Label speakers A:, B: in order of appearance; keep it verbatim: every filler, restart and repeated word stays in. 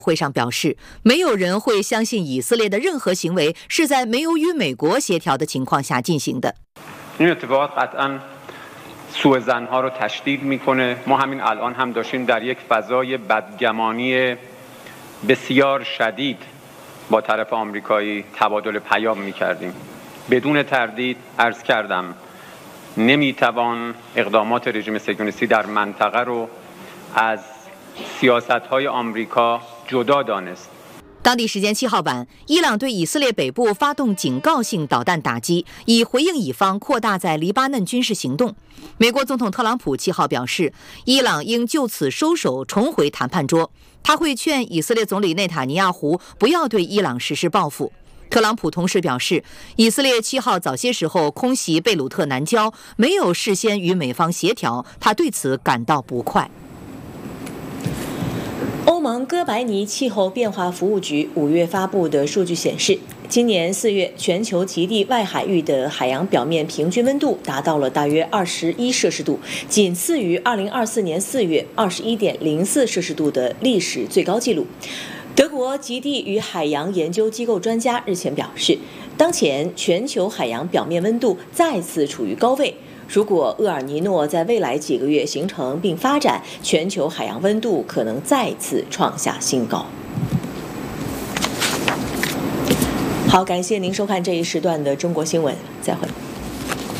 A: 会上表示，没有人会相信以色列的任何行为是在没有与美国协调的情况下进行的。
B: سوء زنها رو تشدید میکنه. ما همین الان هم داشتیم در یک فضای بدگمانی بسیار شدید با طرف آمریکایی تبادل پیام میکردیم. بدون تردید عرض کردم نمیتوان اقدامات رژیم صهیونیستی در منطقه رو از سیاست‌های آمریکا جدا دانست。
A: 当地时间七号晚，伊朗对以色列北部发动警告性导弹打击，以回应以方扩大在黎巴嫩军事行动。美国总统特朗普七号表示，伊朗应就此收手，重回谈判桌。他会劝以色列总理内塔尼亚胡不要对伊朗实施报复。特朗普同时表示，以色列七号早些时候空袭贝鲁特南郊，没有事先与美方协调，他对此感到不快。
C: 欧盟哥白尼气候变化服务局五月发布的数据显示，今年四月全球极地外海域的海洋表面平均温度达到了大约二十一摄氏度，仅次于二零二四年四月二十一点零四摄氏度的历史最高纪录。德国极地与海洋研究机构专家日前表示，当前全球海洋表面温度再次处于高位。如果厄尔尼诺在未来几个月形成并发展，全球海洋温度可能再次创下新高。好，感谢您收看这一时段的中国新闻，再会。